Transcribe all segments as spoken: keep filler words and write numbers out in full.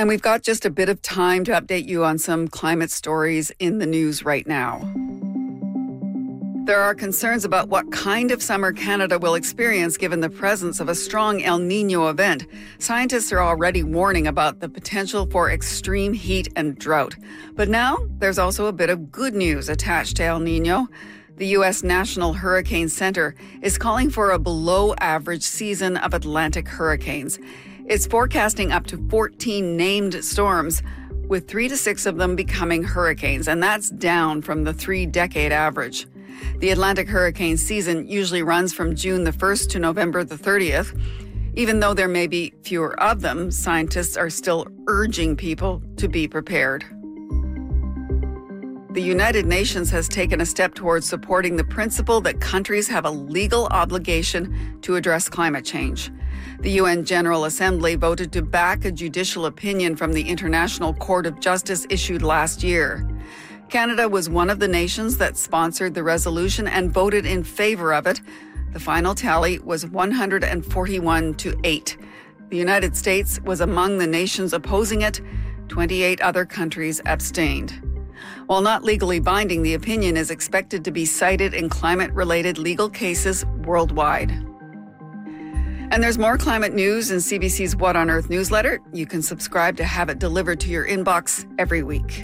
And we've got just a bit of time to update you on some climate stories in the news right now. There are concerns about what kind of summer Canada will experience given the presence of a strong El Niño event. Scientists are already warning about the potential for extreme heat and drought. But now there's also a bit of good news attached to El Niño. The U S National Hurricane Center is calling for a below-average season of Atlantic hurricanes. It's forecasting up to fourteen named storms, with three to six of them becoming hurricanes, and that's down from the three-decade average. The Atlantic hurricane season usually runs from June the first to November the thirtieth. Even though there may be fewer of them, scientists are still urging people to be prepared. The United Nations has taken a step towards supporting the principle that countries have a legal obligation to address climate change. The U N General Assembly voted to back a judicial opinion from the International Court of Justice issued last year. Canada was one of the nations that sponsored the resolution and voted in favor of it. The final tally was one hundred forty-one to eight. The United States was among the nations opposing it. twenty-eight other countries abstained. While not legally binding, the opinion is expected to be cited in climate-related legal cases worldwide. And there's more climate news in C B C's What on Earth newsletter. You can subscribe to have it delivered to your inbox every week.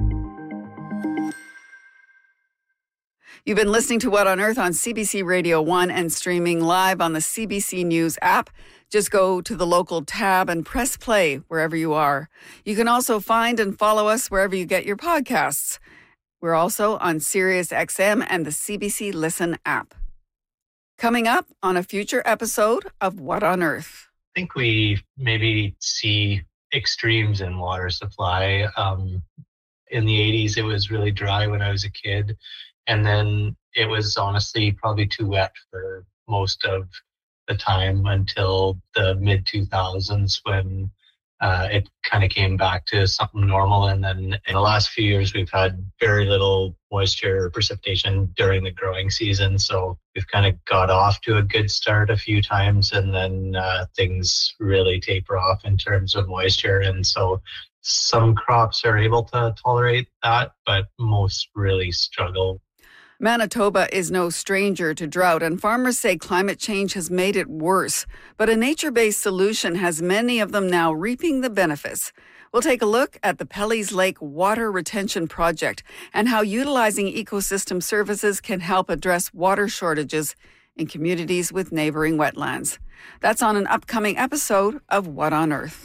You've been listening to What on Earth on C B C Radio one and streaming live on the C B C News app. Just go to the local tab and press play wherever you are. You can also find and follow us wherever you get your podcasts. We're also on Sirius X M and the C B C Listen app. Coming up on a future episode of What on Earth. I think we maybe see extremes in water supply. Um, in the eighties, it was really dry when I was a kid. And then it was honestly probably too wet for most of the time until the mid two thousands when uh, it kind of came back to something normal. And then in the last few years, we've had very little moisture or precipitation during the growing season. So we've kind of got off to a good start a few times, and then uh, things really taper off in terms of moisture. And so some crops are able to tolerate that, but most really struggle. Manitoba is no stranger to drought, and farmers say climate change has made it worse. But a nature-based solution has many of them now reaping the benefits. We'll take a look at the Pelly's Lake Water Retention Project and how utilizing ecosystem services can help address water shortages in communities with neighboring wetlands. That's on an upcoming episode of What on Earth.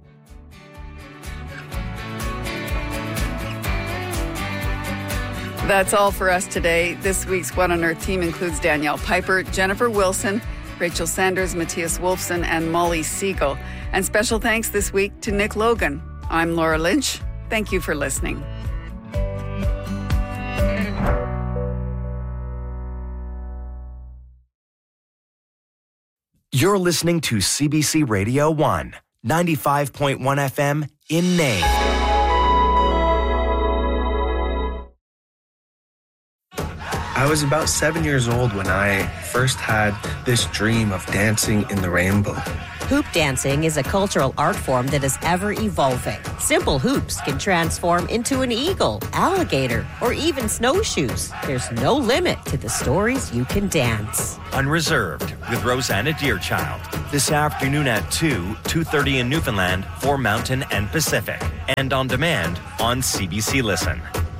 That's all for us today. This week's What on Earth team includes Danielle Piper, Jennifer Wilson, Rachel Sanders, Matthias Wolfson, and Molly Siegel. And special thanks this week to Nick Logan. I'm Laura Lynch. Thank you for listening. You're listening to C B C Radio one, ninety-five point one F M in Nain. I was about seven years old when I first had this dream of dancing in the rainbow. Hoop dancing is a cultural art form that is ever evolving. Simple hoops can transform into an eagle, alligator, or even snowshoes. There's no limit to the stories you can dance. Unreserved with Rosanna Deerchild. This afternoon at two, two thirty in Newfoundland for Mountain and Pacific. And on demand on C B C Listen.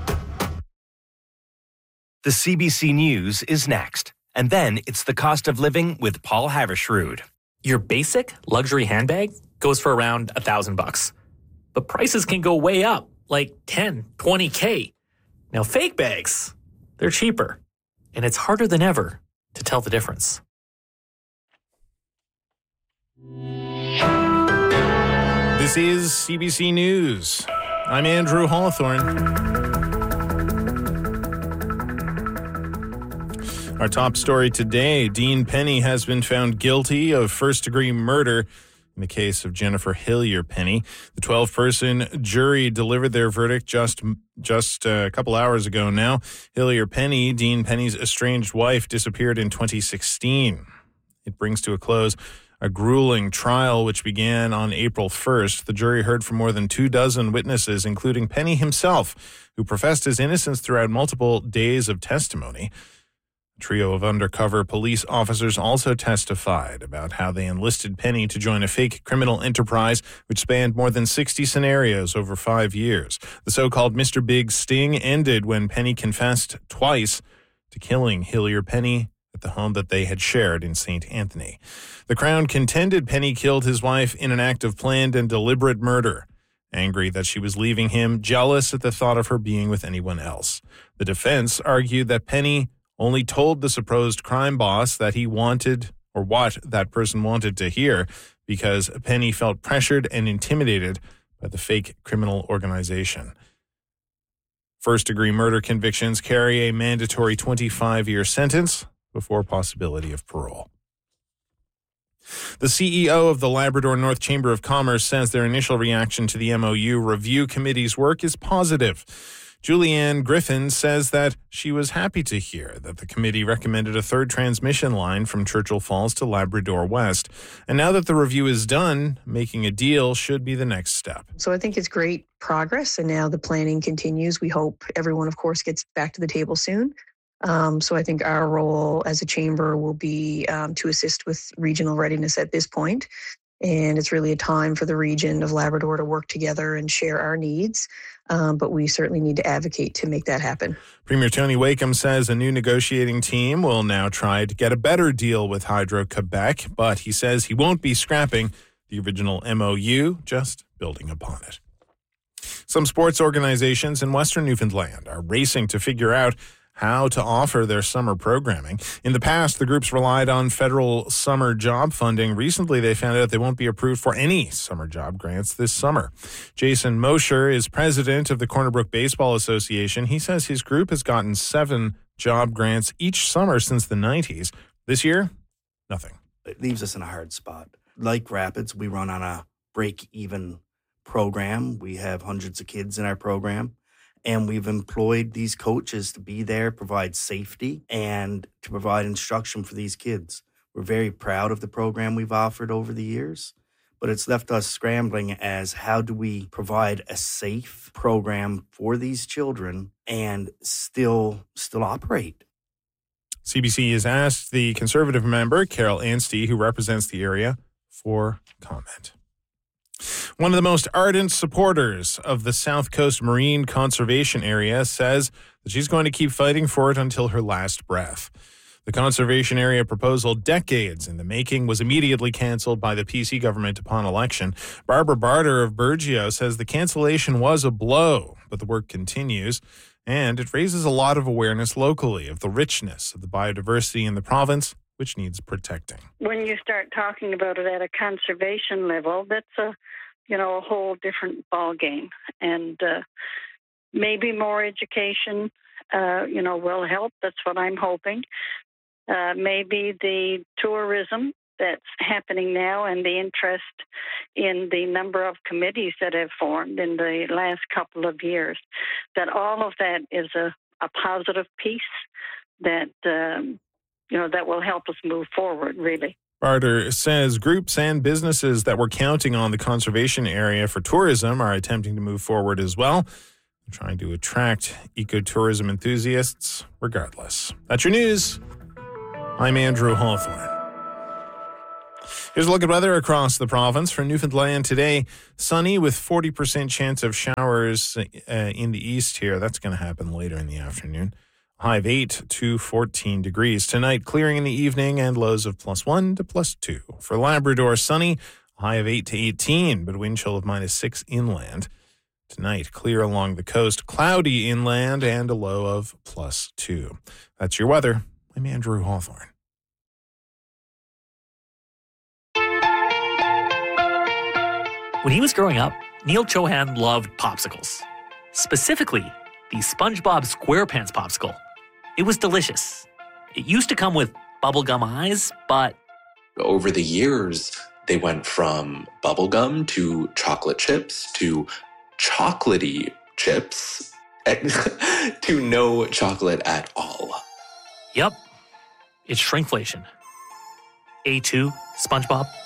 The C B C News is next. And then it's the cost of living with Paul Havershrud. Your basic luxury handbag goes for around a thousand bucks. But prices can go way up, like ten, twenty K. Now fake bags, they're cheaper. And it's harder than ever to tell the difference. This is C B C News. I'm Andrew Hawthorne. Our top story today, Dean Penny has been found guilty of first-degree murder in the case of Jennifer Hillier Penny. The twelve-person jury delivered their verdict just just a couple hours ago now. Hillier Penny, Dean Penny's estranged wife, disappeared in twenty sixteen. It brings to a close a grueling trial which began on April first. The jury heard from more than two dozen witnesses, including Penny himself, who professed his innocence throughout multiple days of testimony. A trio of undercover police officers also testified about how they enlisted Penny to join a fake criminal enterprise which spanned more than sixty scenarios over five years. The so-called Mister Big sting ended when Penny confessed twice to killing Hillier Penny at the home that they had shared in Saint Anthony. The Crown contended Penny killed his wife in an act of planned and deliberate murder, angry that she was leaving him, jealous at the thought of her being with anyone else. The defense argued that Penny only told the supposed crime boss that he wanted, or what that person wanted to hear, because Penny felt pressured and intimidated by the fake criminal organization. First-degree murder convictions carry a mandatory twenty-five-year sentence before possibility of parole. The C E O of the Labrador North Chamber of Commerce says their initial reaction to the M O U Review Committee's work is positive. Julianne Griffin says that she was happy to hear that the committee recommended a third transmission line from Churchill Falls to Labrador West. And now that the review is done, making a deal should be the next step. So I think it's great progress, and now the planning continues. We hope everyone, of course, gets back to the table soon. Um, so I think our role as a chamber will be um, to assist with regional readiness at this point. And it's really a time for the region of Labrador to work together and share our needs. Um, but we certainly need to advocate to make that happen. Premier Tony Wakeham says a new negotiating team will now try to get a better deal with Hydro-Quebec, but he says he won't be scrapping the original M O U, just building upon it. Some sports organizations in Western Newfoundland are racing to figure out how to offer their summer programming. In the past, the groups relied on federal summer job funding. Recently, they found out they won't be approved for any summer job grants this summer. Jason Mosher is president of the Corner Brook Baseball Association. He says his group has gotten seven job grants each summer since the nineties. This year, nothing. It leaves us in a hard spot. Like Rapids, we run on a break-even program. We have hundreds of kids in our program. And we've employed these coaches to be there, provide safety, and to provide instruction for these kids. We're very proud of the program we've offered over the years, but it's left us scrambling as how do we provide a safe program for these children and still still operate. C B C has asked the Conservative member, Carol Anstey, who represents the area, for comment. One of the most ardent supporters of the South Coast Marine Conservation Area says that she's going to keep fighting for it until her last breath. The conservation area proposal, decades in the making, was immediately canceled by the P C government upon election. Barbara Barter of Burgeo says the cancellation was a blow, but the work continues, and it raises a lot of awareness locally of the richness of the biodiversity in the province, which needs protecting. When you start talking about it at a conservation level, that's a, you know, a whole different ballgame. And uh, maybe more education, uh, you know, will help. That's what I'm hoping. Uh, maybe the tourism that's happening now and the interest in the number of committees that have formed in the last couple of years, that all of that is a, a positive piece that, um, you know, that will help us move forward, really. Barter says groups and businesses that were counting on the conservation area for tourism are attempting to move forward as well. They're trying to attract ecotourism enthusiasts regardless. That's your news. I'm Andrew Hawthorne. Here's a look at weather across the province. For Newfoundland today, sunny with forty percent chance of showers uh, in the east here. That's going to happen later in the afternoon. High of eight to fourteen degrees. Tonight, clearing in the evening and lows of plus one to plus two. For Labrador, sunny, high of eight to eighteen, but wind chill of minus six inland. Tonight, clear along the coast, cloudy inland, and a low of plus two. That's your weather. I'm Andrew Hawthorne. When he was growing up, Neil Chohan loved popsicles. Specifically, the SpongeBob SquarePants popsicle. It was delicious. It used to come with bubblegum eyes, but over the years, they went from bubblegum to chocolate chips to chocolatey chips to no chocolate at all. Yep, it's shrinkflation. A two, SpongeBob.